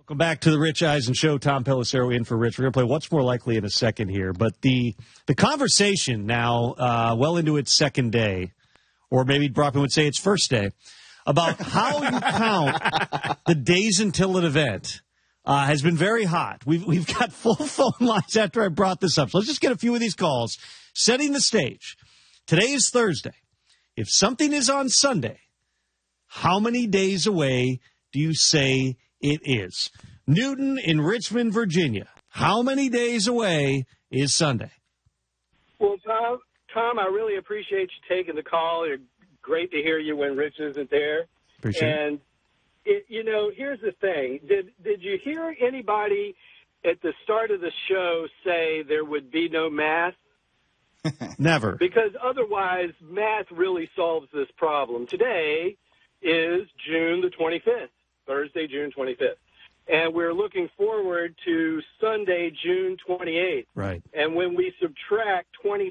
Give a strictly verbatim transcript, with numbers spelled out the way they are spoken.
Welcome back to the Rich Eisen Show. Tom Pelissero in for Rich. We're going to play What's More Likely in a second here. But the the conversation now, uh, well into its second day, or maybe Brockman would say its first day, about how you count the days until an event uh, has been very hot. We've, we've got full phone lines after I brought this up. So let's just get a few of these calls, setting the stage. Today is Thursday. If something is on Sunday, how many days away do you say it is? Newton in Richmond, Virginia. How many days away is Sunday? Well, Tom, Tom, I really appreciate you taking the call. It's great to hear you when Rich isn't there. Appreciate it. And, it, you know, here's the thing. Did, did you hear anybody at the start of the show say there would be no math? Never. Because otherwise, math really solves this problem. Today is June the twenty-fifth, Thursday, June twenty-fifth. And we're looking forward to Sunday, June twenty-eighth. Right. And when we subtract twenty